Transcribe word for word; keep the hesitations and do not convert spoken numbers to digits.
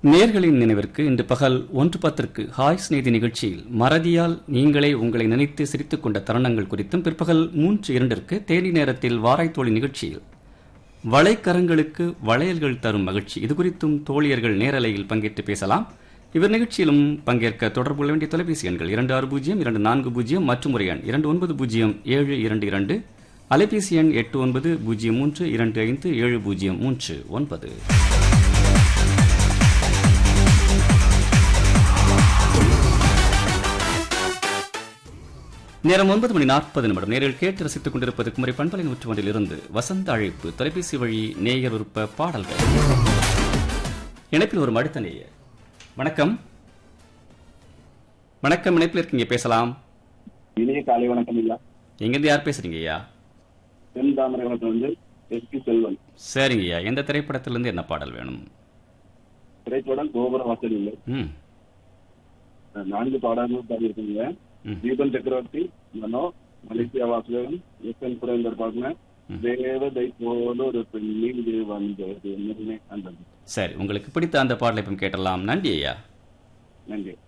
நேர்களின் நினைவிற்கு இன்று பகல் ஒன்று பத்திற்கு ஹாய் ஸ்நேதி நிகழ்ச்சியில் மறதியால் நீங்களே உங்களை நினைத்து சிரித்துக் கொண்ட தருணங்கள் குறித்தும், பிற்பகல் மூன்று இரண்டிற்கு தேனி நேரத்தில் வாராய்த்தோழி நிகழ்ச்சியில் வளைக்கரங்களுக்கு வளையல்கள் தரும் மகிழ்ச்சி இது குறித்தும் தோழியர்கள் நேரலையில் பங்கேற்று பேசலாம். இவர் நிகழ்ச்சியிலும் பங்கேற்க தொடர்பு கொள்ள வேண்டிய தொலைபேசி எண்கள் இரண்டு ஆறு பூஜ்ஜியம் இரண்டு நான்கு பூஜ்ஜியம் மற்றும் ஒரு எண் இரண்டு ஒன்பது பூஜ்ஜியம் ஏழு இரண்டு இரண்டு, அலைபேசி எண் எட்டு ஒன்பது பூஜ்ஜியம் மூன்று இரண்டு ஐந்து ஏழு பூஜ்ஜியம் மூன்று ஒன்பது. நேரம் ஒன்பது மணி நாற்பது நிமிடம். நேரில் கேட்டு ரசித்துக் கொண்டிருப்பது குமரி பண்பலை நூற்று ஒன்றில் இருந்து வசந்த அழைப்பு தொலைபேசி வழி நேயர் விருப்ப பாடல்கள். இணைப்பில் ஒரு அடுத்த நேயர். வணக்கம். வணக்கம், இணைப்பில் இருக்கீங்க, பேசலாம். இனிய காலை வணக்கம் ஐயா. எங்கிருந்து யார் பேசுறீங்க ஐயா? தென் தாமரைவனத்துல வந்து எஸ் பி செல்வன். சரிங்க ஐயா, எந்த திரைப்படத்திலிருந்து என்ன பாடல் வேணும்? திரைப்படம் கோபுர வாசல் இல்லை. ம் நான்கு பாடல்கள் பாடியிருக்கீங்க. தீபன் சக்கரவர்த்தி, மனோ, Malaysia Vasudevan, S N Surender பாடின தேவதை போல ஒரு பெண்ணி வந்தது. சரி, உங்களுக்கு பிடித்த அந்த பாடலை இப்ப கேட்டலாம். நன்றி ஐயா. நன்றி.